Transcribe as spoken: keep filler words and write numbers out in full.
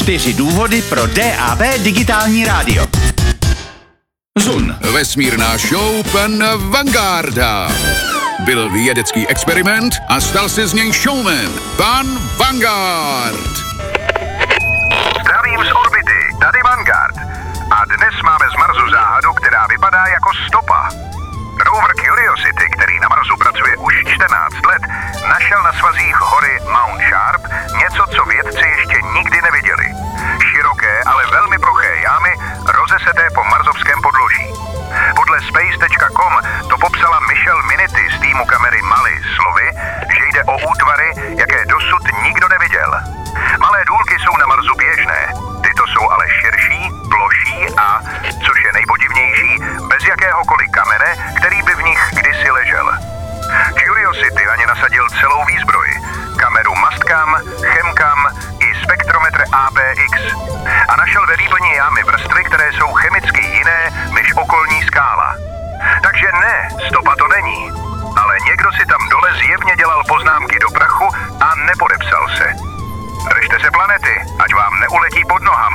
Čtyři důvody pro D A B digitální rádio. Zun. Vesmírná show pan Vangarda. Byl vědecký experiment a stal se z něj showman. Pan Vanguard. Zdravím z orbity, tady Vanguard. A dnes máme z Marsu záhadu, která vypadá jako stopa. Rover Curiosity, který na Marsu pracuje už čtrnáct let, našel na svazích hory Mount Sharp něco, co vědci ještě nikdy neviděli. Široké, ale velmi ploché jámy, rozeseté po marsovském podloží. Podle space tečka com to popsala Michelle Minity z týmu kamery Mali slovy, že jde o útvary, jaké dosud nikdo neviděl. Malé důlky jsou na Marsu běžné, tyto jsou ale širší, ploší a, což je nejpodivnější, bez jakéhokoliv kamene, který by v nich kdysi ležel. Curiosity na ně nasadil celou výzbroj, kameru Mastcam, Chemcam i spektrometr A P X a našel ve výplni jámy vrstvy, které jsou chemicky jiné než okolní skála. Takže ne, stopa to není, ale někdo si tam dole zjevně dělal poznámky do prachu a nepodepsal se. Držte se planety, ať vám neuletí pod nohama.